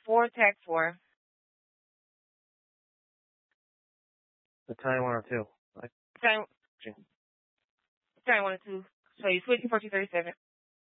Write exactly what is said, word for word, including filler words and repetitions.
four, tag four. Italian one or two. Italian, Italian one or two. So you switching for two thirty-seven.